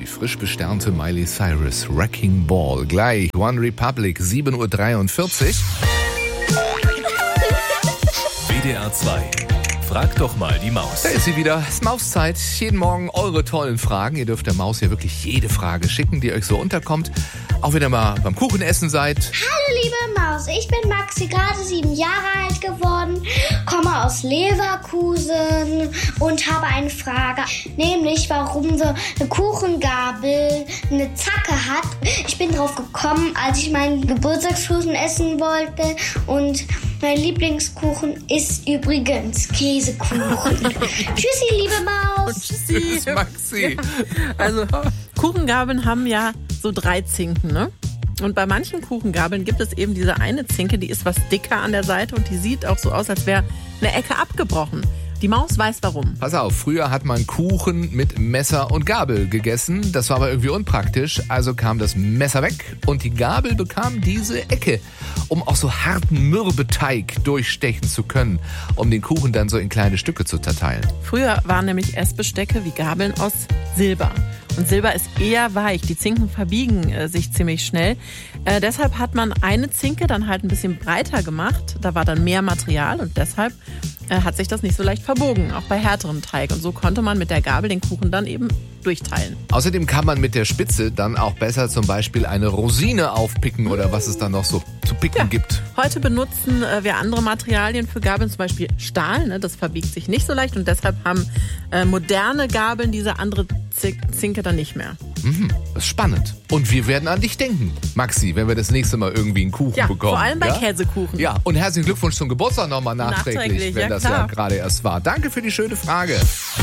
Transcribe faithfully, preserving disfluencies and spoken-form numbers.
frisch besternte Miley Cyrus, Wrecking Ball. Gleich One Republic, sieben Uhr dreiundvierzig. W D R zwei. Frag doch mal die Maus. Da ist sie wieder. Es ist Mauszeit. Jeden Morgen eure tollen Fragen. Ihr dürft der Maus hier wirklich jede Frage schicken, die euch so unterkommt. Auch wenn ihr mal beim Kuchenessen seid. Hallo liebe Maus, ich bin Maxi, gerade sieben Jahre alt geworden, komme aus Leverkusen und habe eine Frage, nämlich warum so eine Kuchengabel eine Zacke hat. Ich bin drauf gekommen, als ich meinen Geburtstagskuchen essen wollte, und mein Lieblingskuchen ist übrigens Käsekuchen. Tschüssi, liebe Maus. Tschüssi. Tschüss, Maxi. Ja, also Kuchengabeln haben ja so drei Zinken, ne? Und bei manchen Kuchengabeln gibt es eben diese eine Zinke, die ist was dicker an der Seite und die sieht auch so aus, als wäre eine Ecke abgebrochen. Die Maus weiß warum. Pass auf, früher hat man Kuchen mit Messer und Gabel gegessen. Das war aber irgendwie unpraktisch, also kam das Messer weg und die Gabel bekam diese Ecke, um auch so harten Mürbeteig durchstechen zu können, um den Kuchen dann so in kleine Stücke zu zerteilen. Früher waren nämlich Essbestecke wie Gabeln aus Silber. Und Silber ist eher weich, die Zinken verbiegen äh, sich ziemlich schnell. Äh, deshalb hat man eine Zinke dann halt ein bisschen breiter gemacht. Da war dann mehr Material und deshalb äh, hat sich das nicht so leicht verbogen, auch bei härterem Teig. Und so konnte man mit der Gabel den Kuchen dann eben durchteilen. Außerdem kann man mit der Spitze dann auch besser zum Beispiel eine Rosine aufpicken oder was es dann noch so zu picken Ja. gibt. Heute benutzen äh, wir andere Materialien für Gabeln, zum Beispiel Stahl. Ne? Das verbiegt sich nicht so leicht und deshalb haben äh, moderne Gabeln diese andere Zinke dann nicht mehr. Mhm, das ist spannend. Und wir werden an dich denken, Maxi, wenn wir das nächste Mal irgendwie einen Kuchen Ja, bekommen. vor allem bei ja? Käsekuchen. Ja, und herzlichen Glückwunsch zum Geburtstag nochmal nachträglich, Nachträglich, wenn ja, das klar. ja gerade erst war. Danke für die schöne Frage.